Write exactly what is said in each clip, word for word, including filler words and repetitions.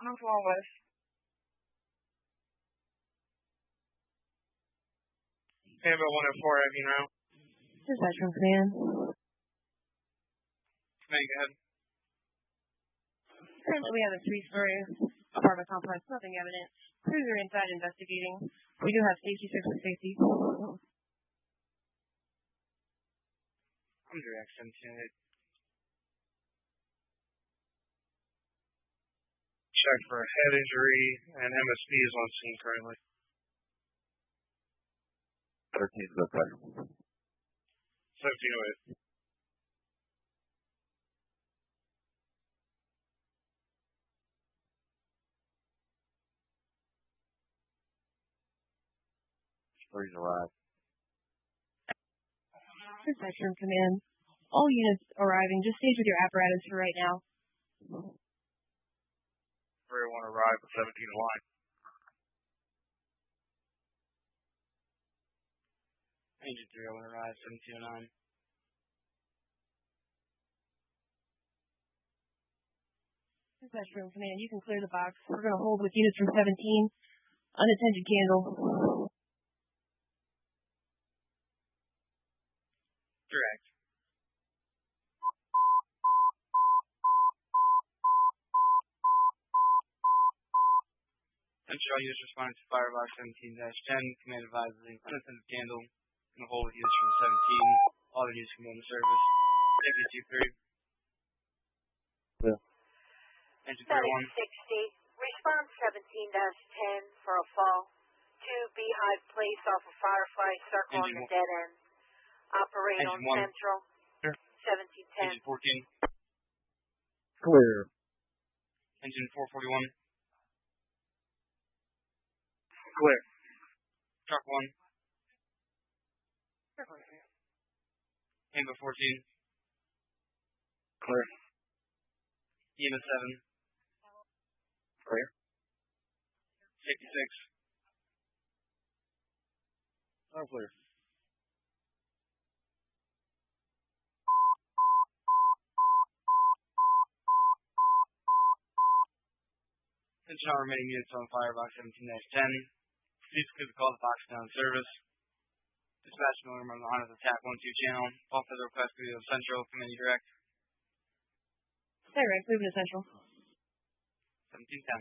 comfortable with. Tampa one oh four, Avenue Route. Dispatch from command. Command, go ahead. Currently, we have a three-story apartment complex, nothing evident. Crews are inside investigating. We do have safety checks for safety. I'm direct seventeen eight. Check for a head injury, and M S B is on scene currently. thirteen is okay. seventeen oh eight. Please arrive. Dispatch from command. All units arriving. Just stage with your apparatus for right now. three oh one arrive with seventeen line. Engine three oh one arrive, seventeen oh nine. Dispatch from command. You can clear the box. We're going to hold with units from seventeen. Unattended candle. Direct. Central units responding to Firebox seventeen dash ten. Command advises unattended candle. Going to hold with units from seventeen. All the units can go into service. Safety two three. Yeah. Engine three one. sixty. Response seventeen dash ten for a fall. Two Beehive Place off of Firefly Circle on the dead end. Operate on Central. Sure. seventeen ten. Engine fourteen. Clear. Engine four forty-one. Clear. Truck one. Amber fourteen. Clear. E M S seven. Clear. Safety six. Oh, clear. Attention all remaining units on Firebox seventeen dash ten. Please clear the call to box down service. Dispatch Miller on the Honda's attack one two channel. All further requests to the Central. Command you direct. Direct. Moving to Central. seventeen ten.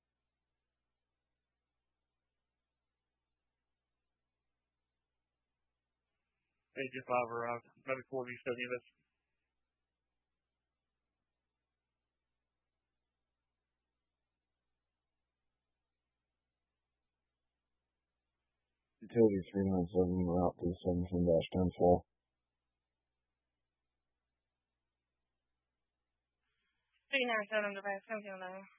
Engine five arrived. Maybe forty seven units. Utility three nine seven route to seventeen dash ten four. three nine seven, device, seventeen oh nine.